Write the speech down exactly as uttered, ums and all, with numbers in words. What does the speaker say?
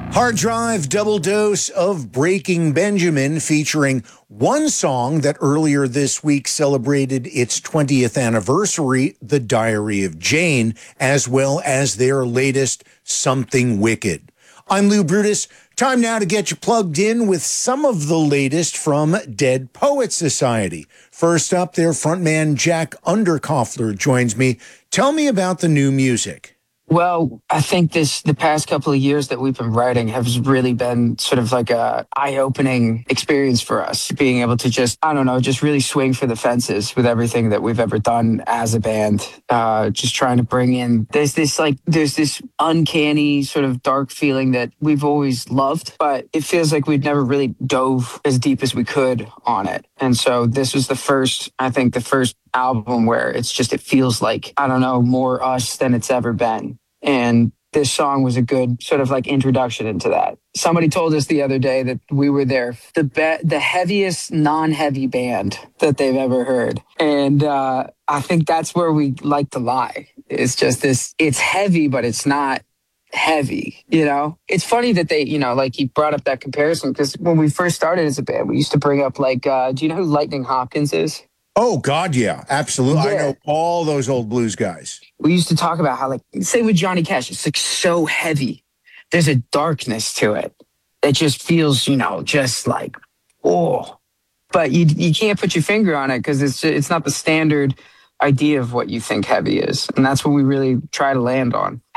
Hard Drive double dose of Breaking Benjamin, featuring one song that earlier this week celebrated its twentieth anniversary, The Diary of Jane, as well as their latest, Something Wicked. I'm Lou Brutus. Time now to get you plugged in with some of the latest from Dead Poets Society. First up, their frontman Jack Underkoffler joins me. Tell me about the new music. Well, I think this the past couple of years that we've been writing has really been sort of like a eye-opening experience for us, being able to just, I don't know, just really swing for the fences with everything that we've ever done as a band. Uh, just trying to bring in, there's this like, there's this uncanny sort of dark feeling that we've always loved, but it feels like we've never really dove as deep as we could on it. And so this was the first, I think the first album where it's just, it feels like, I don't know, more us than it's ever been. And this song was a good sort of like introduction into that. Somebody told us the other day that we were there, the be- the heaviest non-heavy band that they've ever heard. And uh, I think that's where we like to lie. It's just this, it's heavy, but it's not heavy, you know? It's funny that they, you know, like he brought up that comparison because when we first started as a band, we used to bring up like, uh, do you know who Lightning Hopkins is? Oh, God, yeah, absolutely. Yeah. I know all those old blues guys. We used to talk about how, like, say with Johnny Cash, it's like so heavy. There's a darkness to it. It just feels, you know, just like, oh. But you you can't put your finger on it because it's it's not the standard idea of what you think heavy is. And that's what we really try to land on.